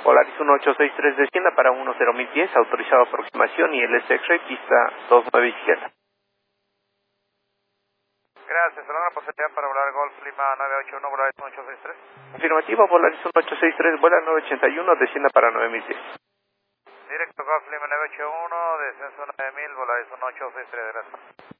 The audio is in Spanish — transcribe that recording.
Polaris 1863 descienda para 10.010, autorizado aproximación y el SX-Ray, pista 29 izquierda. Gracias, ¿alguna posibilidad para volar Golf Lima 981, Polaris 1863? Afirmativo, Polaris 1863, vuela 981, descienda para 9.010. Directo Golf Lima 981, descenso 9000, Polaris 1863, gracias.